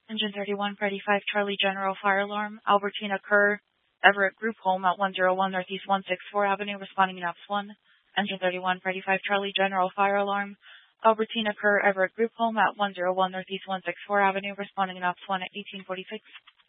Engine 31, Freddy 5, Charlie General Fire Alarm. Albertina Kerr, Everett Group Home at 101 Northeast 164 Avenue, responding in OPS 1. Engine 31, Freddy 5, Charlie General Fire Alarm. Albertina Kerr, Everett Group Home at 101 Northeast 164 Avenue, responding in OPS 1 at 1846.